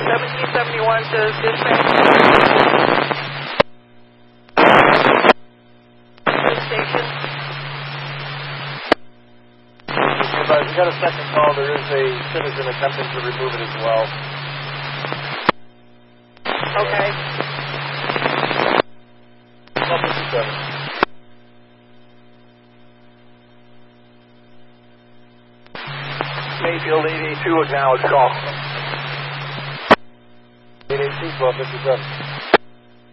1771 says dispatch. Station. But we got a second call. There is a citizen attempting to remove it as well. Okay. 1257. Mayfield 882 acknowledge call. 882, 1257.